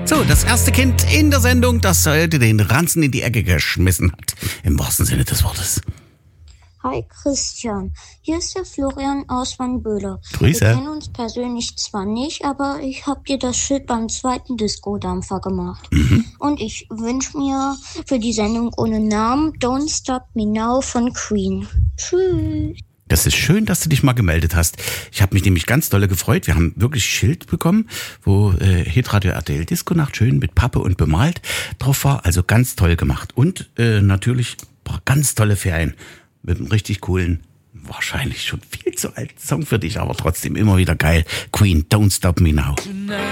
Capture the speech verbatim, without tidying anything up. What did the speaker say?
So, das erste Kind in der Sendung, das heute den Ranzen in die Ecke geschmissen hat. Im wahrsten Sinne des Wortes. Hi Christian, hier ist der Florian aus Wannböhler. Grüße. Wir kennen uns persönlich zwar nicht, aber ich habe dir das Schild beim zweiten Disco-Dampfer gemacht. Mhm. Und ich wünsche mir für die Sendung ohne Namen Don't Stop Me Now von Queen. Tschüss. Das ist schön, dass du dich mal gemeldet hast. Ich habe mich nämlich ganz dolle gefreut. Wir haben wirklich ein Schild bekommen, wo äh, Hitradio R T L Disco Nacht schön mit Pappe und bemalt drauf war. Also ganz toll gemacht. Und äh, natürlich ein paar ganz tolle Ferien mit einem richtig coolen, wahrscheinlich schon viel zu alten Song für dich, aber trotzdem immer wieder geil. Queen, Don't Stop Me Now.